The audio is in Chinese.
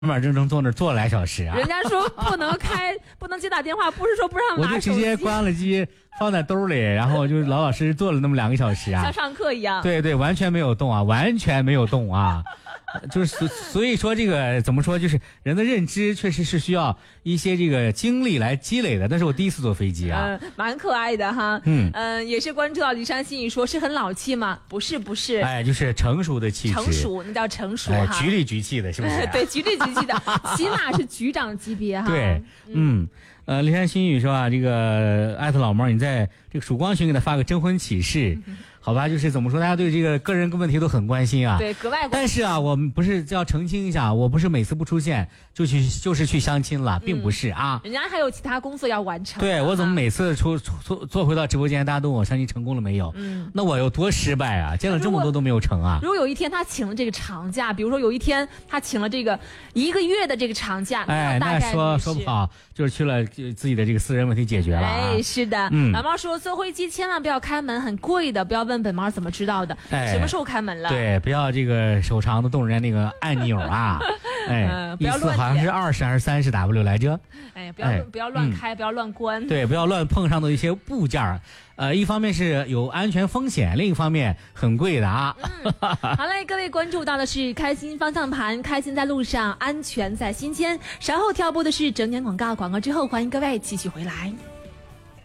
板正坐那儿坐了2小时啊。 人家说不能接打电话，不是说不让我就直接关了机，放在兜里，然后就老老实实坐了那么2个小时啊， 像上课一样。 对对，完全没有动啊，完全没有动啊。就是所以说这个怎么说，就是人的认知确实是需要一些这个经历来积累的。但是我第一次坐飞机啊， 蛮可爱的哈。也是关注到李山心语说是很老气吗？不是， 哎，就是成熟的气质， 成熟那叫成熟哈， 局里局气的，是不是？ 对，局里局气的，起码是局长级别哈。 对，李山心语说啊，这个艾特老猫，你在这个曙光群给他发个征婚启事。好吧，就是怎么说，大家对这个个人问题都很关心啊。 对，格外关心。 但是啊，我们不是要澄清一下，我不是每次不出现就是去相亲了，并不是啊。 人家还有其他工作要完成。 对，我怎么每次坐回到直播间，大家都问我相亲成功了没有？那我有多失败啊！见了这么多都没有成啊。 如果有一天他请了这个长假，比如说有一天他请了这个1个月的这个长假， 哎，那说不好就是去了自己的这个私人问题解决了啊。 哎，是的。老猫说坐飞机千万不要开门，很贵的，不要问本猫怎么知道的，什么时候开门了？ 对，不要这个手长的动人家那个按钮啊。哎， 不要乱好像是20还是30 W 来着。 哎，不要乱开，不要乱关。 对，不要乱碰上的一些部件一方面是有安全风险，另一方面很贵的啊。 好嘞，各位关注到的是开心方向盘，开心在路上，安全在心间。稍后跳播的是整点广告，广告之后欢迎各位继续回来。